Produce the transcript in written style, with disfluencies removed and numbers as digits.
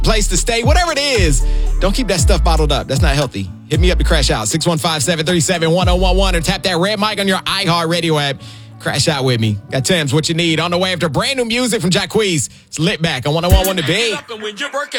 place to stay, whatever it is, don't keep that stuff bottled up. That's not healthy. Hit me up to Crash Out, 615-737-1011, or tap that red mic on your iHeartRadio app. Crash out with me. Got Tim's What You Need on the way after brand new music from Jacquees. It's Lit Back on 101.1 The Beat.